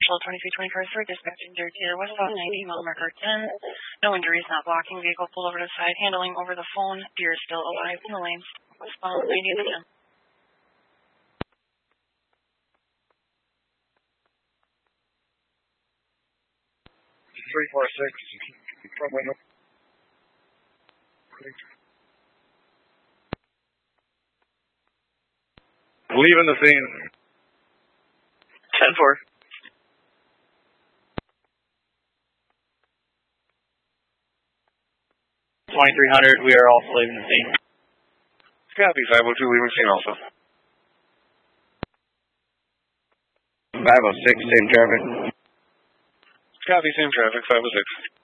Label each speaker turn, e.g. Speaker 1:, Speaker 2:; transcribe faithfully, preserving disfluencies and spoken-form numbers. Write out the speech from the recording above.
Speaker 1: Marshall twenty-three twenty-four three, dispatching zero two westbound ninety, mile marker ten. No injuries, not blocking, vehicle pulled over to the side, handling over the phone. Deer is still alive in the lanes. Westbound ninety and ten.
Speaker 2: three four six, front window. Leaving the scene.
Speaker 1: ten four.
Speaker 3: twenty-three hundred, we are also leaving the scene.
Speaker 2: Copy, five oh two, leaving scene also.
Speaker 3: five oh six, same traffic.
Speaker 2: Copy, same traffic, five oh six.